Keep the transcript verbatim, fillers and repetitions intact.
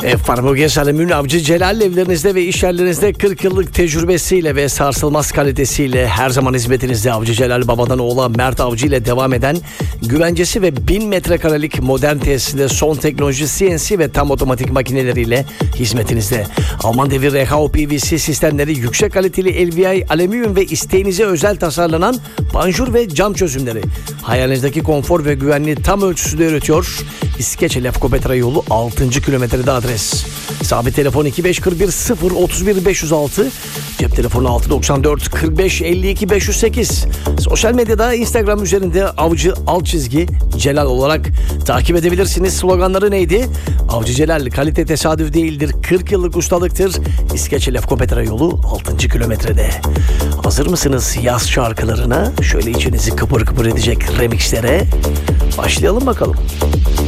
E, Farboges Alemün Avcı Celal evlerinizde ve iş yerlerinizde kırk yıllık tecrübesiyle ve sarsılmaz kalitesiyle her zaman hizmetinizde. Avcı Celal babadan oğula Mert Avcı ile devam eden güvencesi ve bin metrekarelik modern tesisinde son teknoloji C N C ve tam otomatik makineleriyle hizmetinizde. Alman devir R H O P V C sistemleri, yüksek kaliteli L V I, alüminyum ve isteğinize özel tasarlanan panjur ve cam çözümleri. Hayalinizdeki konfor ve güvenliği tam ölçüsünde üretiyor. İskeçe Lefkopetra yolu altıncı kilometrede adres. Sabit telefon iki beş kırk bir sıfır otuz bir beş yüz altı. Cep telefonu altı doksan dört kırk beş elli iki beş yüz sekiz. Sosyal medyada Instagram üzerinde avcı alt çizgi Celal olarak takip edebilirsiniz. Sloganları neydi? Avcı Celal, kalite tesadüf değildir, kırk yıllık ustalıktır. İskeçe Lefkopetra yolu altıncı kilometrede. Hazır mısınız yaz şarkılarına? Şöyle içinizi kıpır kıpır edecek remixlere. Başlayalım bakalım.